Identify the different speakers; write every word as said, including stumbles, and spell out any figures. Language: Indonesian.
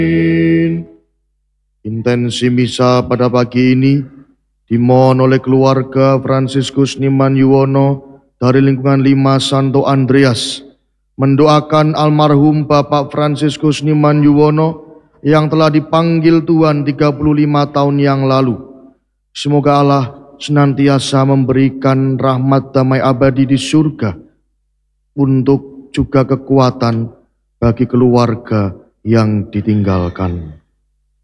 Speaker 1: Intensi misa pada pagi ini dimohon oleh keluarga Fransiskus Niman Yuwono dari lingkungan lima Santo Andreas mendoakan almarhum Bapak Fransiskus Niman Yuwono yang telah dipanggil Tuhan tiga puluh lima tahun yang lalu. Semoga Allah senantiasa memberikan rahmat damai abadi di surga untuk juga kekuatan bagi keluarga yang ditinggalkan.